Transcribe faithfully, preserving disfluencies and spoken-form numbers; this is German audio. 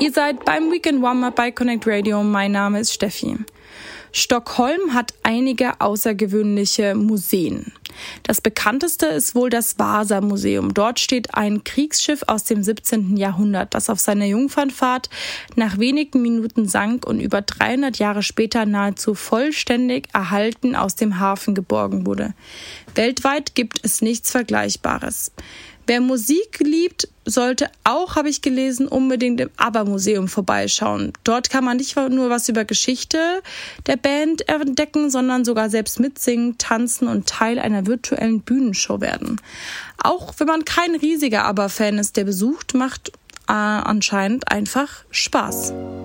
Ihr seid beim Weekend Warm-Up bei Connect Radio. Mein Name ist Steffi. Stockholm hat einige außergewöhnliche Museen. Das bekannteste ist wohl das Vasa-Museum. Dort steht ein Kriegsschiff aus dem siebzehnten Jahrhundert, das auf seiner Jungfernfahrt nach wenigen Minuten sank und über dreihundert Jahre später nahezu vollständig erhalten aus dem Hafen geborgen wurde. Weltweit gibt es nichts Vergleichbares. Wer Musik liebt, sollte auch, habe ich gelesen, unbedingt im ABBA-Museum vorbeischauen. Dort kann man nicht nur was über Geschichte der Band entdecken, sondern sogar selbst mitsingen, tanzen und Teil einer virtuellen Bühnenshow werden. Auch wenn man kein riesiger ABBA-Fan ist, der besucht, macht äh, anscheinend einfach Spaß.